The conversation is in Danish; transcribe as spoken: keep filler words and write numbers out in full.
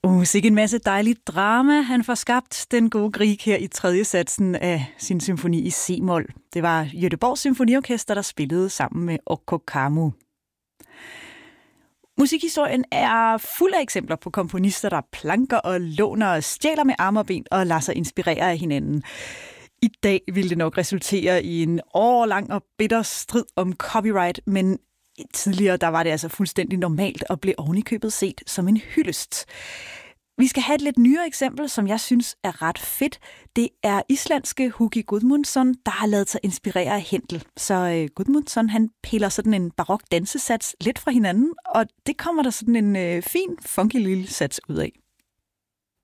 Uh, sikke en masse dejligt drama. Han får skabt den gode Grieg her i tredje satsen af sin symfoni i C-mol. Det var Göteborgs Symfoniorkester, der spillede sammen med Okko Kammu. Musikhistorien er fuld af eksempler på komponister, der planker og låner og stjæler med arme og ben og lader sig inspirere af hinanden. I dag ville det nok resultere i en årlang og bitter strid om copyright, men tidligere der var det altså fuldstændig normalt og blev ovenikøbet set som en hyldest. Vi skal have et lidt nyere eksempel, som jeg synes er ret fedt. Det er islandske Hugi Gudmundsson, der har ladet sig inspirere af Händel. Så uh, Gudmundsson, han piller sådan en barok dansesats lidt fra hinanden, og det kommer der sådan en uh, fin, funky lille sats ud af.